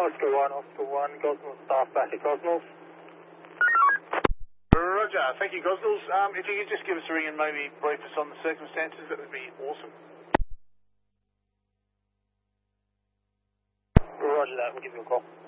Oscar 1, Gosnell staff back at Gosnell. Roger, thank you, Gosnells. If you could just give us a ring and maybe brief us on the circumstances, that would be awesome. Roger that, we'll give you a call.